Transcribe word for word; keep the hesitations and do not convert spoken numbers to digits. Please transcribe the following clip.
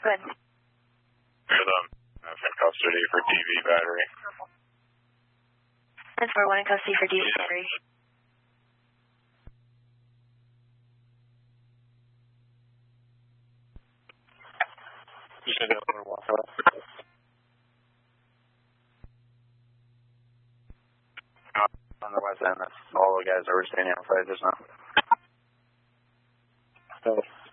Good. Good, um, I'm in custody for D V battery. ten four one in custody for D V battery. You should be able to walk out. On the west end, that's all the guys that were standing outside just now. So.